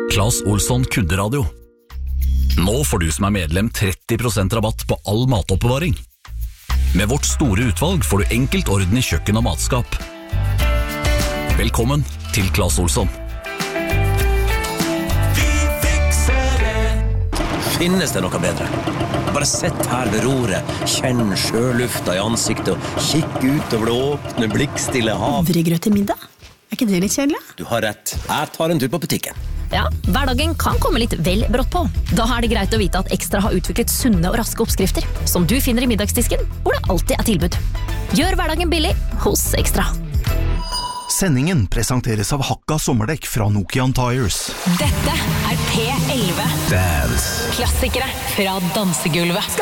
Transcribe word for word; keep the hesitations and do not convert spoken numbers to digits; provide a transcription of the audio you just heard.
Claes Olsson kunderadio. Nå får du som er medlem tretti prosent rabatt på all matoppbevaring. Med vårt store utvalg får du enkelt orden i kjøkken og matskap. Velkommen til Claes Olsson. Vi fikser det. Finnes det noe bedre? Bare sett her ved roret, kjenn sjølufta i ansiktet og kikk ut over det åpne, blikkstille hav. Havregrøt til middag? Er ikke det litt kjedelig? Du har rett. Jeg tar en tur på butikken. Ja, hverdagen kan komme litt vel brått på. Da er det greit å vite at Ekstra har utviklet sunne og raske oppskrifter, som du finner i middagsdisken, hvor det alltid er tilbud. Gjør hverdagen billig hos Ekstra. Sendingen presenteres av Hakka sommerdekk fra Nokian Tires. Dette er P elleve. Dance. Klassikere fra dansegulvet.